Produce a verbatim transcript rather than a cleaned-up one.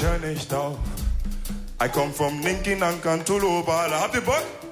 hör nicht auf. I come from Ninki Nankan to Lobala. Habt ihr Bock?